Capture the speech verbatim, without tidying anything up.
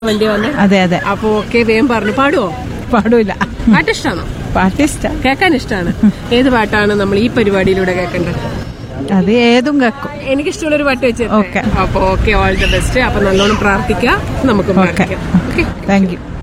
വണ്ടി വന്ന്. അതെ അതെ. അപ്പൊ ഓക്കെ, വേഗം പറഞ്ഞു. പാടുവോ? പാടൂല. പാട്ട് ഇഷ്ടമാണോ? പാട്ട് ഇഷ്ടം, കേൾക്കാൻ ഇഷ്ടമാണ്. ഏത് പാട്ടാണ് നമ്മൾ ഈ പരിപാടിയിലൂടെ കേൾക്കേണ്ടത്? അത് ഏതും കേൾക്കും. എനിക്കിഷ്ടമുള്ള ഒരു പാട്ട് വെച്ച്. ഓക്കെ. അപ്പൊ ഓക്കെ, ഓൾ ദ ബെസ്റ്റ്. അപ്പൊ നല്ലോണം പ്രാർത്ഥിക്കാം. നമുക്ക് പ്രാർത്ഥിക്കാം. Okay, thank you.